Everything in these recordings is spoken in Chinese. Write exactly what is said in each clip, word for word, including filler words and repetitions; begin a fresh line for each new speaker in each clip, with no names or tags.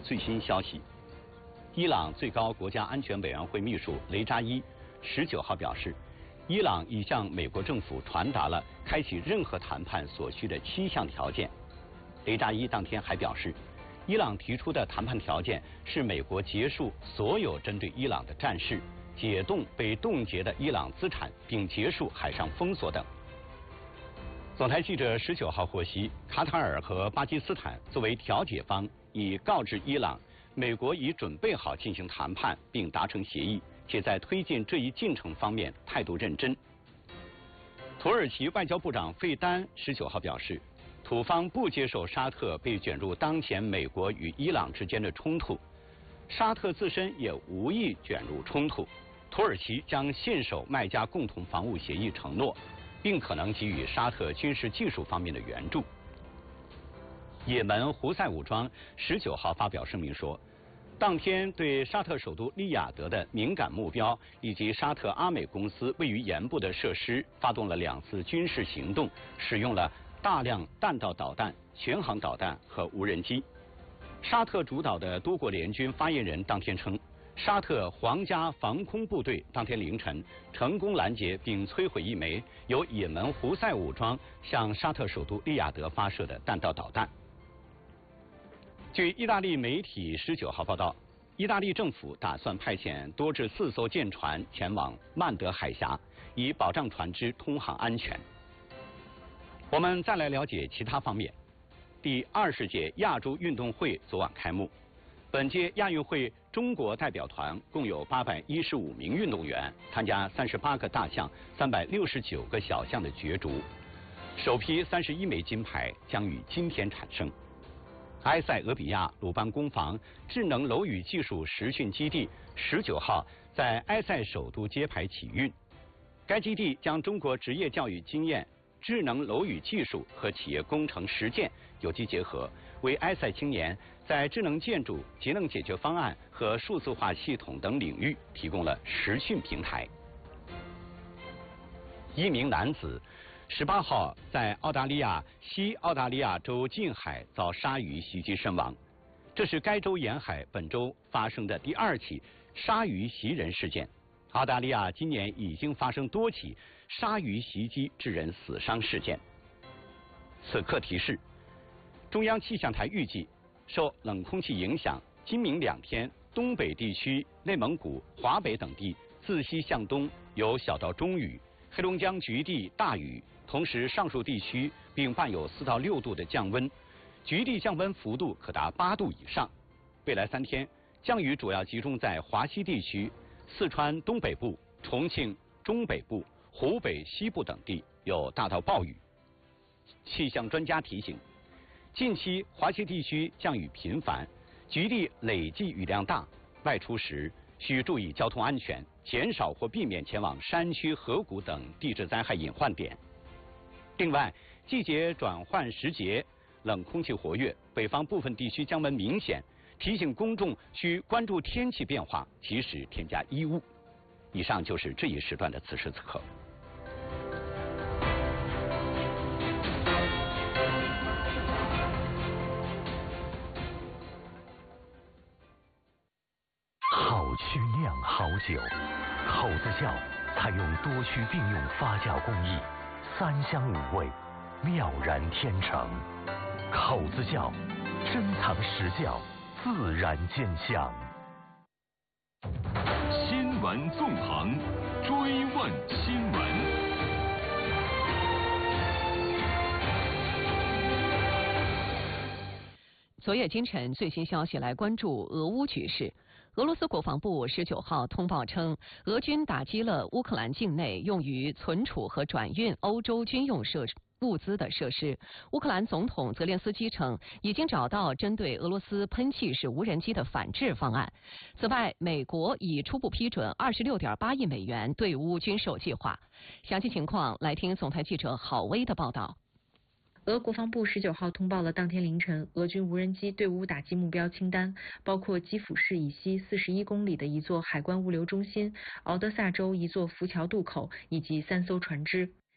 最新消息。伊朗最高国家安全委员会秘书雷扎伊十九号表示，伊朗已向美国政府传达了开启任何谈判所需的七项条件。雷扎伊当天还表示，伊朗提出的谈判条件是美国结束所有针对伊朗的战事，解冻被冻结的伊朗资产，并结束海上封锁等。总台记者十九号获悉，卡塔尔和巴基斯坦作为调解方，已告知伊朗，美国已准备好进行谈判并达成协议，且在推进这一进程方面态度认真。土耳其外交部长费丹十九号表示，土方不接受沙特被卷入当前美国与伊朗之间的冲突，沙特自身也无意卷入冲突。土耳其将信守麦加共同防务协议承诺，并可能给予沙特军事技术方面的援助。也门胡塞武装十九号发表声明说，当天对沙特首都利雅得的敏感目标以及沙特阿美公司位于沿部的设施发动了两次军事行动，使用了大量弹道导弹、巡航导弹和无人机。沙特主导的多国联军发言人当天称，沙特皇家防空部队当天凌晨成功拦截并摧毁一枚由也门胡塞武装向沙特首都利雅得发射的弹道导弹。据意大利媒体十九号报道，意大利政府打算派遣多至四艘舰船前往曼德海峡，以保障船只通航安全。我们再来了解其他方面。第二十届亚洲运动会昨晚开幕，本届亚运会中国代表团共有八百一十五名运动员参加三十八个大项、三百六十九个小项的角逐，首批三十一枚金牌将于今天产生。埃塞俄比亚鲁班工坊智能楼宇技术实训基地十九号在埃塞首都揭牌启运，该基地将中国职业教育经验、智能楼宇技术和企业工程实践有机结合，为埃塞青年在智能建筑、节能解决方案和数字化系统等领域提供了实训平台。一名男子十八号在澳大利亚西澳大利亚州近海遭鲨鱼袭击身亡，这是该州沿海本周发生的第二起鲨鱼袭人事件。澳大利亚今年已经发生多起鲨鱼袭击致人死伤事件。此刻提示：中央气象台预计，受冷空气影响，今明两天东北地区、内蒙古、华北等地自西向东有小到中雨，黑龙江局地大雨，同时上述地区并伴有四到六度的降温，局地降温幅度可达八度以上。未来三天，降雨主要集中在华西地区、四川东北部、重庆中北部、湖北西部等地有大到暴雨。气象专家提醒，近期华西地区降雨频繁，局地累计雨量大，外出时需注意交通安全，减少或避免前往山区、河谷等地质灾害隐患点。另外，季节转换时节，冷空气活跃，北方部分地区降温明显，提醒公众需关注天气变化，及时添加衣物。以上就是这一时段的此时此刻。
好曲酿好酒，口子窖采用多区并用发酵工艺，三香五味，妙然天成。口子窖，珍藏实窖，自然兼香。
新闻纵横，追问新闻。
昨夜今晨最新消息来关注俄乌局势。俄罗斯国防部十九号通报称，俄军打击了乌克兰境内用于存储和转运欧洲军用设施物资的设施。乌克兰总统泽连斯基称，已经找到针对俄罗斯喷气式无人机的反制方案。此外，美国已初步批准二十六点八亿美元对乌军售计划。详细情况来听总台记者郝威的报道。
俄国防部十九号通报了当天凌晨俄军无人机对乌打击目标清单，包括基辅市以西四十一公里的一座海关物流中心、敖德萨州一座浮桥渡口以及三艘船只。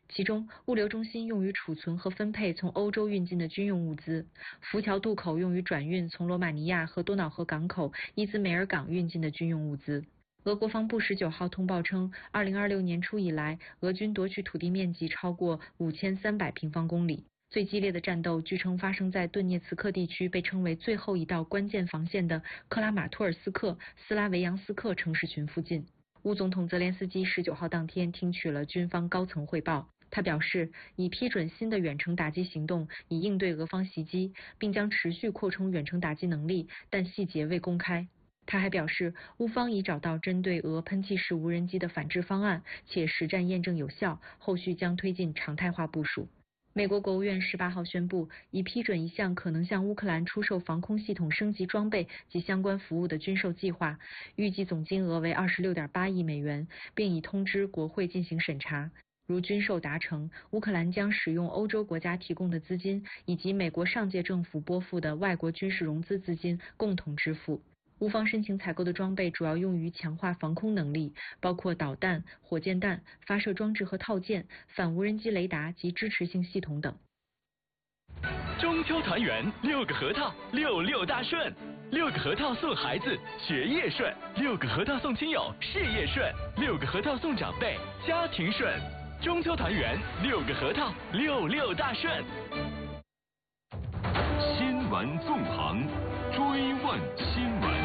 其中，物流中心用于储存和分配从欧洲运进的军用物资，浮桥渡口用于转运从罗马尼亚和多瑙河港口伊兹梅尔港运进的军用物资。俄国防部十九号通报称，二零二六年初以来，俄军夺取土地面积超过五千三百平方公里。最激烈的战斗据称发生在顿涅茨克地区被称为最后一道关键防线的克拉马托尔斯克、斯拉维扬斯克城市群附近。乌总统泽连斯基十九号当天听取了军方高层汇报，他表示已批准新的远程打击行动，以应对俄方袭击，并将持续扩充远程打击能力，但细节未公开。他还表示，乌方已找到针对俄喷气式无人机的反制方案，且实战验证有效，后续将推进常态化部署。美国国务院十八号宣布，已批准一项可能向乌克兰出售防空系统升级装备及相关服务的军售计划，预计总金额为二十六点八亿美元，并已通知国会进行审查。如军售达成，乌克兰将使用欧洲国家提供的资金以及美国上届政府拨付的外国军事融资资金共同支付。乌方申请采购的装备主要用于强化防空能力，包括导弹、火箭弹、发射装置和套件、反无人机雷达及支持性系统等。
中秋团圆，六个核桃，六六大顺。六个核桃送孩子，学业顺；六个核桃送亲友，事业顺；六个核桃送长辈，家庭顺。中秋团圆，六个核桃，六六大顺。 新闻纵横，追问新闻。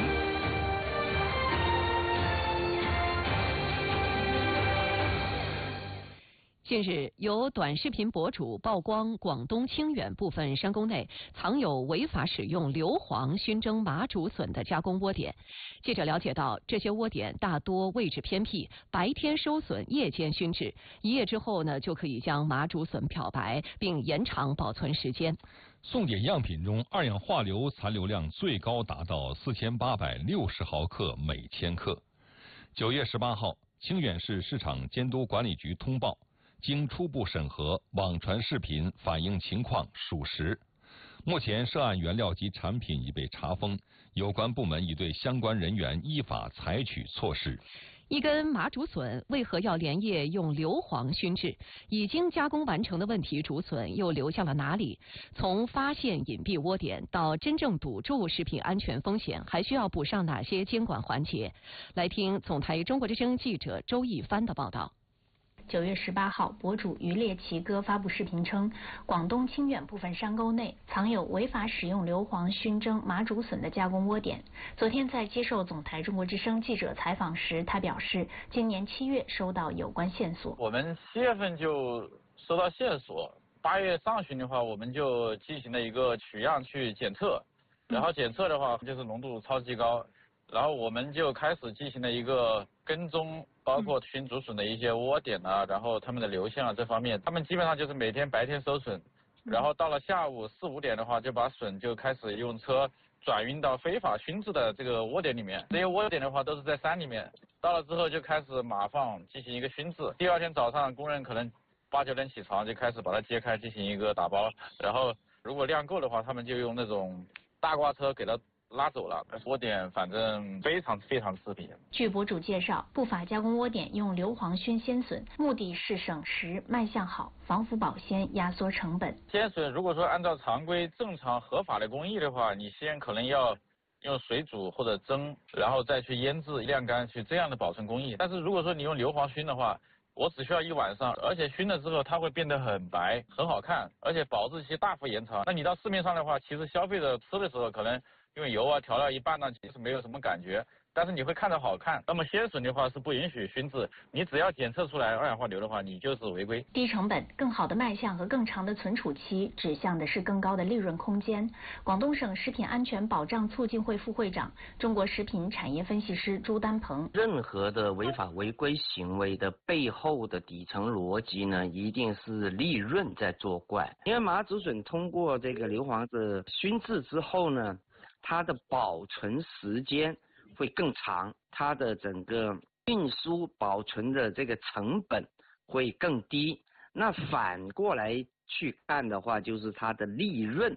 近日，有短视频博主曝光广东清远部分山沟内藏有违法使用硫磺熏蒸麻竹笋的加工窝点。记者了解到，这些窝点大多位置偏僻，白天收笋，夜间熏制，一夜之后呢，就可以将麻竹笋漂白，并延长保存时间。
送检样品中，二氧化硫残留量最高达到四千八百六十毫克每千克。九月十八号，清远市市场监督管理局通报，经初步审核，网传视频反映情况属实。目前涉案原料及产品已被查封，有关部门已对相关人员依法采取措施。
一根麻竹笋为何要连夜用硫磺熏制？已经加工完成的问题竹笋又流向了哪里？从发现隐蔽窝点到真正堵住食品安全风险，还需要补上哪些监管环节？来听总台中国之声记者周一帆的报道。
九月十八号，博主渔猎奇哥发布视频称，广东清远部分山沟内藏有违法使用硫磺熏蒸麻竹笋的加工窝点。昨天在接受总台中国之声记者采访时，他表示，今年七月收到有关线索。
我们七月份就收到线索，八月上旬的话，我们就进行了一个取样去检测，然后检测的话就是浓度超级高，然后我们就开始进行了一个跟踪。包括熏竹笋的一些窝点啊，然后他们的流向啊这方面，他们基本上就是每天白天收笋，然后到了下午四五点的话，就把笋就开始用车转运到非法熏制的这个窝点里面。这些窝点的话都是在山里面，到了之后就开始码放进行一个熏制。第二天早上，工人可能八九点起床就开始把它揭开进行一个打包，然后如果量够的话，他们就用那种大挂车给它拉走了。窝点反正非常非常刺鼻。
据博主介绍，不法加工窝点用硫磺熏鲜笋，目的是省时、卖相好、防腐保鲜、压缩成本。
鲜笋如果说按照常规、正常、合法的工艺的话，你先可能要用水煮或者蒸，然后再去腌制、晾干，去这样的保存工艺。但是如果说你用硫磺熏的话，我只需要一晚上，而且熏了之后它会变得很白、很好看，而且保质期大幅延长。那你到市面上的话，其实消费者吃的时候可能因为油啊调料一半呢，其实没有什么感觉，但是你会看着好看。那么鲜笋的话是不允许熏制，你只要检测出来二氧化硫的话，你就是违规。
低成本、更好的卖相和更长的存储期，指向的是更高的利润空间。广东省食品安全保障促进会副会长、中国食品产业分析师朱丹鹏：
任何的违法违规行为的背后的底层逻辑呢，一定是利润在作怪。因为麻竹笋通过这个硫磺的熏制之后呢，它的保存时间会更长，它的整个运输保存的这个成本会更低。那反过来去看的话，就是它的利润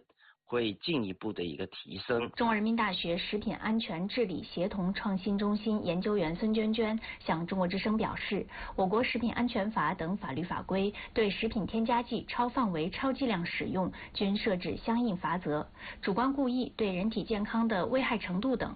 会进一步的一个提升。
中国人民大学食品安全治理协同创新中心研究员孙娟娟向中国之声表示，我国食品安全法等法律法规对食品添加剂超范围、超剂量使用均设置相应罚则，主观故意对人体健康的危害程度等